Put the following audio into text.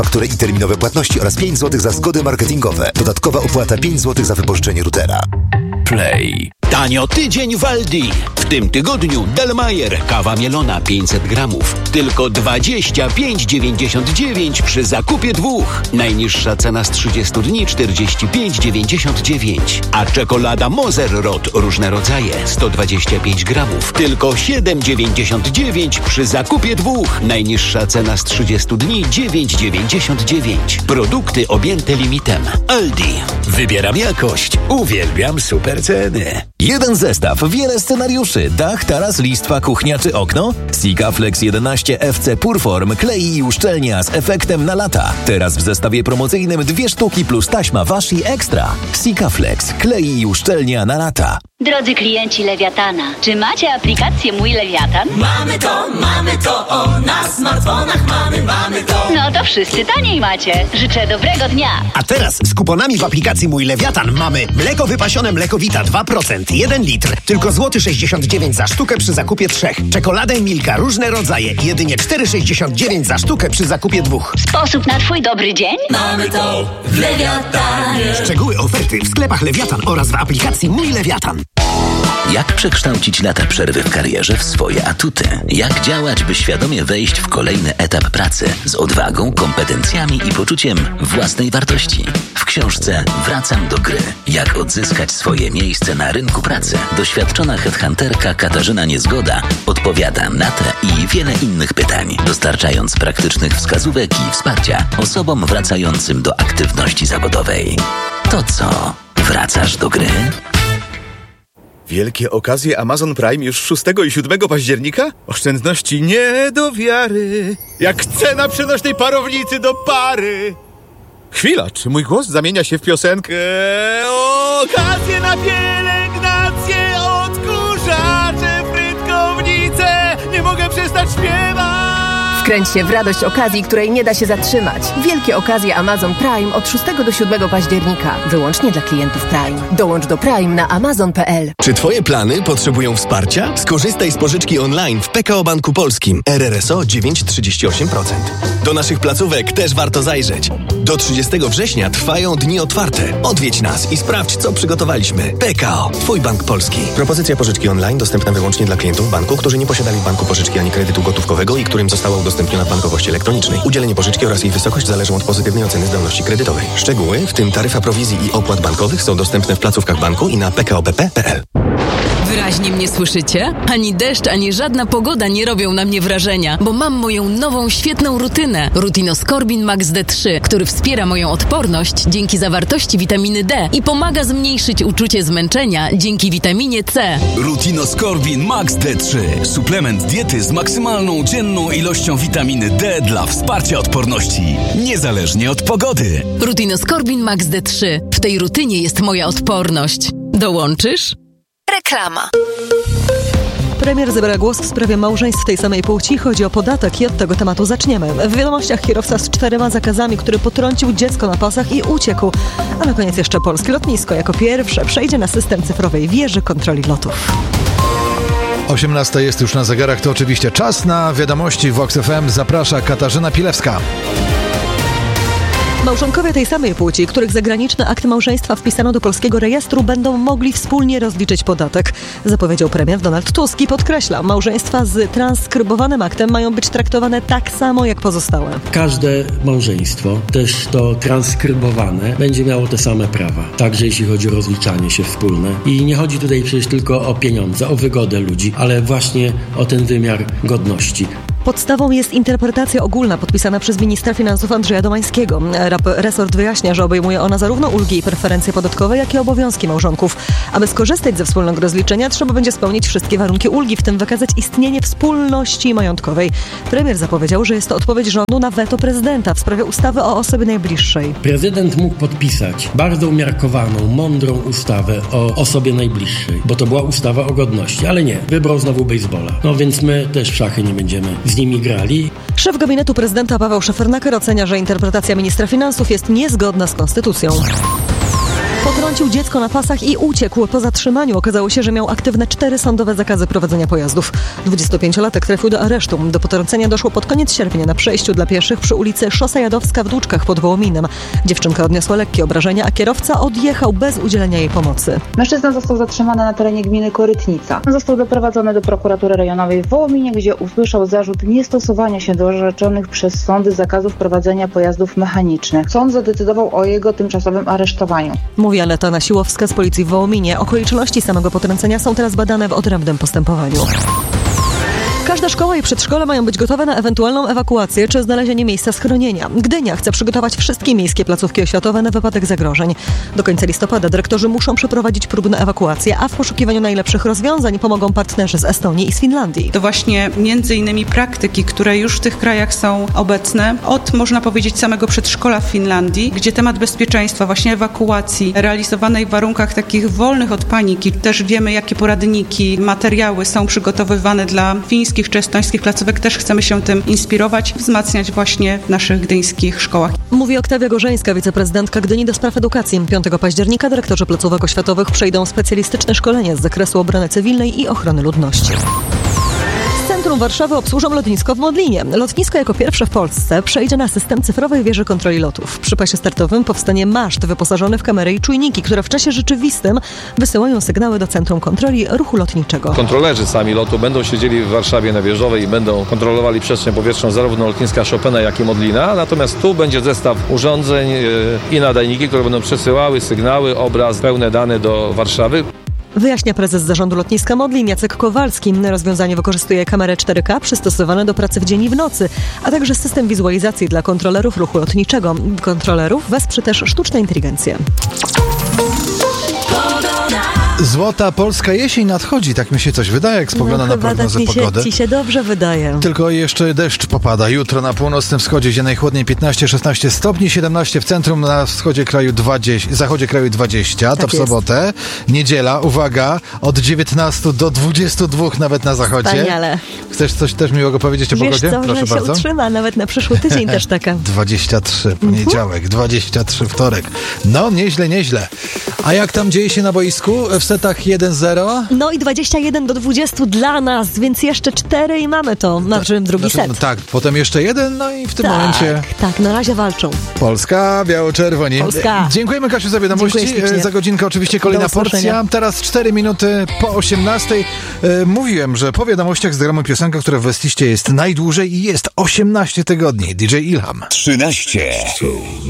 Faktury i terminowe płatności oraz 5 zł za zgody marketingowe. Dodatkowa opłata 5 zł za wypożyczenie routera. Play. Tanio tydzień w Aldi. W tym tygodniu Delmayer kawa mielona 500 gramów. Tylko 25,99 przy zakupie 2. Najniższa cena z 30 dni 45,99. A czekolada Moser-Rot różne rodzaje 125 gramów. Tylko 7,99 przy zakupie 2. Najniższa cena z 30 dni 9,99. Produkty objęte limitem. Aldi. Wybieram jakość. Uwielbiam super ceny. Jeden zestaw, wiele scenariuszy. Dach, taras, listwa, kuchnia czy okno? Sikaflex 11 FC Purform, klei i uszczelnia z efektem na lata. Teraz w zestawie promocyjnym 2 sztuki plus taśma Washi Extra. Sikaflex, klei i uszczelnia na lata. Drodzy klienci Lewiatana, czy macie aplikację Mój Lewiatan? Mamy to, o, na smartfonach mamy to. No to wszyscy taniej macie. Życzę dobrego dnia. A teraz z kuponami w aplikacji Mój Lewiatan mamy mleko wypasione Mlekowita 2%, 1 litr, tylko złoty 69 za sztukę przy zakupie 3. Czekoladę Milka, różne rodzaje, jedynie 4,69 za sztukę przy zakupie 2. Sposób na twój dobry dzień? Mamy to w Lewiatanie. Szczegóły oferty w sklepach Lewiatan oraz w aplikacji Mój Lewiatan. Jak przekształcić lata przerwy w karierze w swoje atuty? Jak działać, by świadomie wejść w kolejny etap pracy z odwagą, kompetencjami i poczuciem własnej wartości? W książce Wracam do gry. Jak odzyskać swoje miejsce na rynku pracy? Doświadczona headhunterka Katarzyna Niezgoda odpowiada na te i wiele innych pytań, dostarczając praktycznych wskazówek i wsparcia osobom wracającym do aktywności zawodowej. To co? Wracasz do gry? Wielkie okazje Amazon Prime już 6 i 7 października? Oszczędności nie do wiary. Jak cena przenośnej parownicy do pary. Chwila, czy mój głos zamienia się w piosenkę? Okazje na pielęgnację, odkurzacze, frytkownice. Nie mogę przestać śpiewać. Wkręć się w radość okazji, której nie da się zatrzymać. Wielkie okazje Amazon Prime od 6 do 7 października. Wyłącznie dla klientów Prime. Dołącz do Prime na amazon.pl. Czy twoje plany potrzebują wsparcia? Skorzystaj z pożyczki online w PKO Banku Polskim. RRSO 9,38%. Do naszych placówek też warto zajrzeć. Do 30 września trwają dni otwarte. Odwiedź nas i sprawdź, co przygotowaliśmy. PKO. Twój bank polski. Propozycja pożyczki online dostępna wyłącznie dla klientów banku, którzy nie posiadali w banku pożyczki ani kredytu gotówkowego i którym została udostępniona w bankowości elektronicznej. Udzielenie pożyczki oraz jej wysokość zależą od pozytywnej oceny zdolności kredytowej. Szczegóły, w tym taryfa prowizji i opłat bankowych, są dostępne w placówkach banku i na pkopp.pl. Wyraźnie mnie słyszycie? Ani deszcz, ani żadna pogoda nie robią na mnie wrażenia, bo mam moją nową, świetną rutynę. Rutinoskorbin Max D3, który wspiera moją odporność dzięki zawartości witaminy D i pomaga zmniejszyć uczucie zmęczenia dzięki witaminie C. Rutinoskorbin Max D3. Suplement diety z maksymalną dzienną ilością witaminy D dla wsparcia odporności, niezależnie od pogody. Rutinoskorbin Max D3. W tej rutynie jest moja odporność. Dołączysz? Reklama. Premier zabiera głos w sprawie małżeństw tej samej płci. Chodzi o podatek i od tego tematu zaczniemy. W wiadomościach kierowca z 4 zakazami, który potrącił dziecko na pasach i uciekł. A na koniec jeszcze polskie lotnisko jako pierwsze przejdzie na system cyfrowej wieży kontroli lotów. 18 jest już na zegarach, to oczywiście czas na wiadomości. Vox FM zaprasza Katarzyna Pilewska. Małżonkowie tej samej płci, których zagraniczne akty małżeństwa wpisano do polskiego rejestru, będą mogli wspólnie rozliczyć podatek, zapowiedział premier Donald Tusk i podkreśla, małżeństwa z transkrybowanym aktem mają być traktowane tak samo jak pozostałe. Każde małżeństwo, też to transkrybowane, będzie miało te same prawa, także jeśli chodzi o rozliczanie się wspólne. I nie chodzi tutaj przecież tylko o pieniądze, o wygodę ludzi, ale właśnie o ten wymiar godności. Podstawą jest interpretacja ogólna podpisana przez ministra finansów Andrzeja Domańskiego. Resort wyjaśnia, że obejmuje ona zarówno ulgi i preferencje podatkowe, jak i obowiązki małżonków. Aby skorzystać ze wspólnego rozliczenia, trzeba będzie spełnić wszystkie warunki ulgi, w tym wykazać istnienie wspólności majątkowej. Premier zapowiedział, że jest to odpowiedź rządu na weto prezydenta w sprawie ustawy o osobie najbliższej. Prezydent mógł podpisać bardzo umiarkowaną, mądrą ustawę o osobie najbliższej, bo to była ustawa o godności, ale nie, wybrał znowu baseballa. No więc my też w szachy nie będziemy z nimi grali. Szef gabinetu prezydenta Paweł Szefernaker ocenia, że interpretacja ministra finansów jest niezgodna z konstytucją. Potrącił dziecko na pasach i uciekł. Po zatrzymaniu okazało się, że miał aktywne 4 sądowe zakazy prowadzenia pojazdów. 25-latek trafił do aresztu. Do potrącenia doszło pod koniec sierpnia na przejściu dla pieszych przy ulicy Szosa Jadowska w Dłuczkach pod Wołominem. Dziewczynka odniosła lekkie obrażenia, a kierowca odjechał bez udzielenia jej pomocy. Mężczyzna został zatrzymany na terenie gminy Korytnica. Został doprowadzony do prokuratury rejonowej w Wołominie, gdzie usłyszał zarzut niestosowania się do orzeczonych przez sądy zakazów prowadzenia pojazdów mechanicznych. Sąd zadecydował o jego tymczasowym aresztowaniu. Mówi Aneta Nasiłowska z policji w Wołominie. Okoliczności samego potrącenia są teraz badane w odrębnym postępowaniu. Każda szkoła i przedszkole mają być gotowe na ewentualną ewakuację czy znalezienie miejsca schronienia. Gdynia chce przygotować wszystkie miejskie placówki oświatowe na wypadek zagrożeń. Do końca listopada dyrektorzy muszą przeprowadzić próbne ewakuacje, a w poszukiwaniu najlepszych rozwiązań pomogą partnerzy z Estonii i z Finlandii. To właśnie między innymi praktyki, które już w tych krajach są obecne, od można powiedzieć samego przedszkola w Finlandii, gdzie temat bezpieczeństwa, właśnie ewakuacji realizowanej w warunkach takich wolnych od paniki. Też wiemy, jakie poradniki, materiały są przygotowywane dla fińskich czy estońskich placówek. Też chcemy się tym inspirować, wzmacniać właśnie w naszych gdyńskich szkołach. Mówi Oktawia Gorzeńska, wiceprezydentka Gdyni do spraw edukacji. 5 października dyrektorzy placówek oświatowych przejdą specjalistyczne szkolenie z zakresu obrony cywilnej i ochrony ludności. Centrum Warszawy obsłużą lotnisko w Modlinie. Lotnisko jako pierwsze w Polsce przejdzie na system cyfrowej wieży kontroli lotów. Przy pasie startowym powstanie maszt wyposażony w kamery i czujniki, które w czasie rzeczywistym wysyłają sygnały do Centrum Kontroli Ruchu Lotniczego. Kontrolerzy sami lotu będą siedzieli w Warszawie na Wieżowej i będą kontrolowali przestrzeń powietrzną zarówno lotniska Chopina, jak i Modlina. Natomiast tu będzie zestaw urządzeń i nadajniki, które będą przesyłały sygnały, obraz, pełne dane do Warszawy. Wyjaśnia prezes zarządu lotniska Modlin Jacek Kowalski. Rozwiązanie wykorzystuje kamerę 4K przystosowane do pracy w dzień i w nocy, a także system wizualizacji dla kontrolerów ruchu lotniczego. Kontrolerów wesprze też sztuczna inteligencja. Złota polska jesień nadchodzi, tak mi się coś wydaje, jak spogląda na prognozę pogody. Ci się dobrze wydaje. Tylko jeszcze deszcz popada. Jutro na północnym wschodzie, gdzie najchłodniej 15-16 stopni, 17 w centrum, na wschodzie kraju 20, zachodzie kraju 20, to w sobotę. Niedziela, uwaga, od 19 do 22 nawet na zachodzie. Wspaniale. Chcesz coś też miłego powiedzieć o pogodzie? Wiesz co, proszę że bardzo. Się utrzyma nawet na przyszły tydzień też taka. 23 poniedziałek, 23 wtorek. No, nieźle, nieźle. A jak tam dzieje się na boisku? W setach 1-0? No i 21 do 20 dla nas, więc jeszcze 4 i mamy to. Znaczy drugi set. No tak, potem jeszcze jeden, no i w tym momencie... Tak, na razie walczą. Polska, biało-czerwoni. Polska. Dziękujemy, Kasiu, za wiadomości. Za godzinkę oczywiście kolejna porcja. Teraz 4 minuty po 18. Mówiłem, że po wiadomościach zgramy piosenkę, która w Westliście jest najdłużej i jest 18 tygodni. DJ Ilham. 13.